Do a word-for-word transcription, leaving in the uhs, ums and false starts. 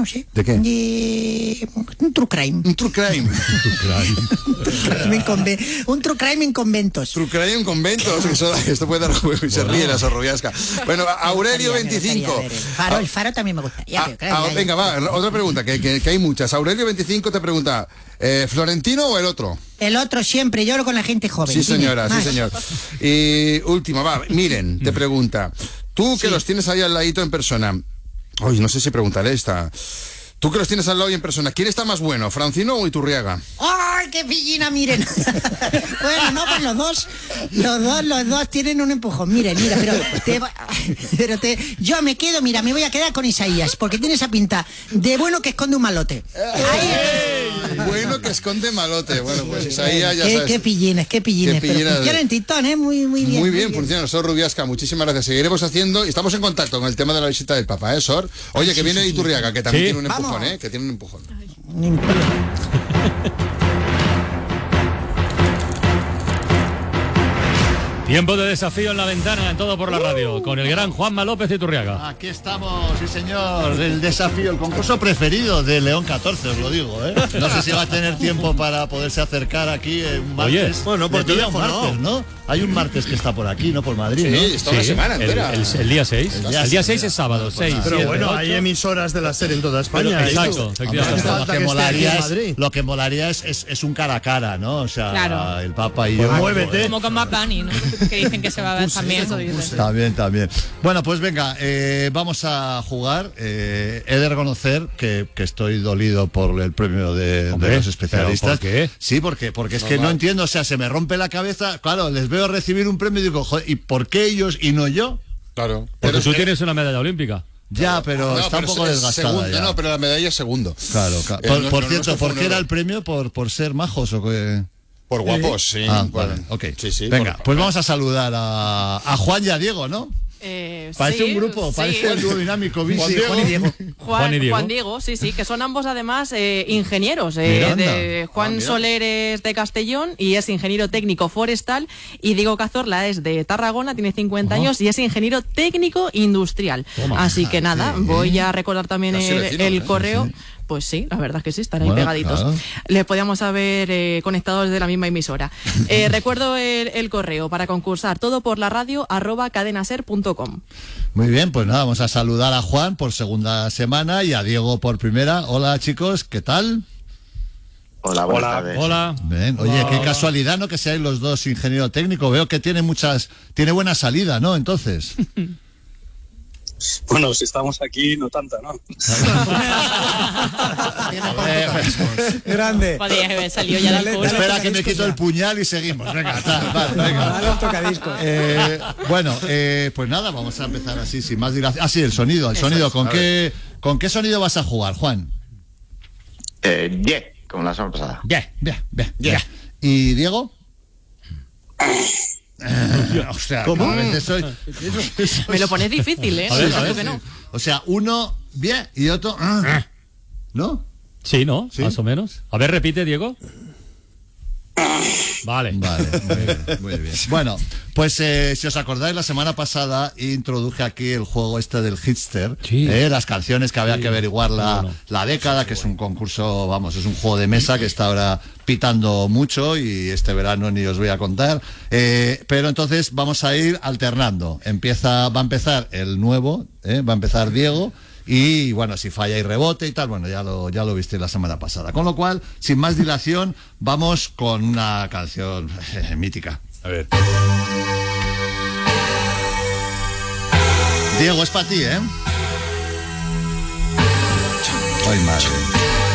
no sé. ¿De qué? De... un true crime. Un true crime. un, conve... un true crime en conventos. True crime en conventos. Eso, esto puede dar juego y se ríe la Sorrubiasca. Bueno, Aurelio veinticinco. El faro, el faro también me gusta. Ya, ah, pero, claro, ah, ya, venga, va, otra pregunta, que, que, que hay muchas. Aurelio veinticinco te pregunta, eh, ¿Florentino o el otro? El otro siempre, yo hablo con la gente joven. Sí, señora, Dime, sí, señor. Y última, va, Miren, te pregunta, tú que sí. los tienes ahí al ladito en persona, oye, no sé si preguntaré esta, tú que los tienes al lado y en persona, ¿quién está más bueno, Francino o Iturriaga? ¡Ay, qué pillina, Miren! Bueno, no, pues los dos, los dos, los dos tienen un empujón. Miren, mira, pero te, pero te, yo me quedo, mira, me voy a quedar con Isaías, porque tiene esa pinta de bueno que esconde un malote. Ahí. Bueno que esconde malote. Bueno, pues Isaías ya qué, sabes. Qué pillines, qué pillines. Qué pillines pero funciona de... en Titón, ¿eh? Muy, muy bien. Muy bien, muy funciona. Sor Rubiasca, muchísimas gracias. Seguiremos haciendo y estamos en contacto con el tema de la visita del Papa, ¿eh, Sor? Oye, que sí, viene sí, Iturriaga, que también ¿sí? tiene un empujón, Vamos. ¿eh? Que tiene un empujón. Tiempo de desafío en la ventana, en Todo por la Radio, con el gran Juanma López de Iturriaga. Aquí estamos, sí señor, el desafío, el concurso preferido de León catorce, os lo digo, ¿eh? No sé si va a tener tiempo para poderse acercar aquí un martes. Oye, bueno, por teléfono, martes, ¿no? Hay un martes que está por aquí, ¿no? Por Madrid, ¿no? Sí, está una sí, semana entera. El, el, el día seis. El día, el día seis es sábado, seis. Pero siete, bueno, ocho. hay emisoras de la serie en toda España. Pero, exacto, efectivamente. Lo que, molaría es, lo que molaría es, es, es un cara a cara, ¿no? O sea, claro. el Papa y pues yo. Muévete. Como con Bad Bunny, ¿no? Que dicen que se va a ver también. Eso dicen. También, también. Bueno, pues venga, eh, vamos a jugar. Eh, he de reconocer que, que estoy dolido por el premio de, Hombre, de los especialistas. ¿por qué? Sí, porque, porque es no, que mal. no entiendo, o sea, se me rompe la cabeza. Claro, les veo recibir un premio y digo, joder, ¿y por qué ellos y no yo? Claro. Porque pero, tú eh, tienes una medalla olímpica. Ya, pero no, está pero un poco es desgastada segundo, ya. No, pero la medalla es segundo. Claro, claro. Eh, Por, no, por no, cierto, no ¿por fue qué un era error. el premio? ¿Por, por ser majos o qué? Por guapos, sí. Ah, por, vale, ok. Sí, sí. Venga, por, pues vamos a saludar a, a Juan y a Diego, ¿no? Eh, Parece sí, un grupo, sí. parece el dúo dinámico. Juan, Bici, Diego. Juan y Diego. Juan, Juan y Diego. Juan Diego, sí, sí, que son ambos además eh, ingenieros. Eh, Mira, anda. de Juan Ah, mira. Soler es de Castellón y es ingeniero técnico forestal, y Diego Cazorla es de Tarragona, tiene cincuenta Ajá. años y es ingeniero técnico industrial. Toma. Así que nada, sí. voy a recordar también Casi el, vecinos, el ¿eh? correo. Sí, sí. Pues sí, la verdad es que sí, están ahí Bueno, pegaditos. claro. Les podíamos haber eh, conectado desde la misma emisora. Eh, recuerdo el, el correo para concursar, todo por la radio arroba cadenaser punto com. Muy bien, pues nada, vamos a saludar a Juan por segunda semana y a Diego por primera. Hola chicos, ¿qué tal? Hola, buenas tardes. Hola. Bien. Oye, qué casualidad, ¿no? Que seáis los dos ingeniero técnico. Veo que tiene muchas, tiene buena salida, ¿no? Entonces. Bueno, si estamos aquí, no tanta, ¿no? Grande. Podría haber salido ya del Dale, curso. Espera que me tocadiscos quito ya. el puñal y seguimos. Venga, tal, vale, venga. Dale un tocadiscos. Eh, bueno, eh, pues nada, vamos a empezar así, sin más dilación. Ah, sí, el sonido, el Eso sonido. es. ¿Con A qué, ¿Con qué sonido vas a jugar, Juan? Eh, yeah, como la semana pasada. Bien, bien, bien, bien. ¿Y Diego? O sea, ¿Cómo? a veces soy... Me lo pones difícil, ¿eh? A ver, a Tú ver, que no. o sea, uno bien y otro... ah. ¿No? Sí, ¿no? ¿Sí? Más o menos. A ver, repite, Diego. Vale. Vale, muy bien, muy bien. Bueno, pues eh, si os acordáis, la semana pasada introduje aquí el juego este del Hitster, Sí. eh, las canciones que había Sí. que averiguar la, Bueno. la década, que es un concurso, vamos, es un juego de mesa que está ahora pitando mucho y este verano ni os voy a contar. Eh, pero entonces vamos a ir alternando. Empieza, va a empezar el nuevo, eh, va a empezar Diego. Y bueno, si falla y rebote y tal, bueno, ya lo, ya lo viste la semana pasada. Con lo cual, sin más dilación, vamos con una canción eh, mítica. A ver. Diego, es para ti, ¿eh? Ay, madre.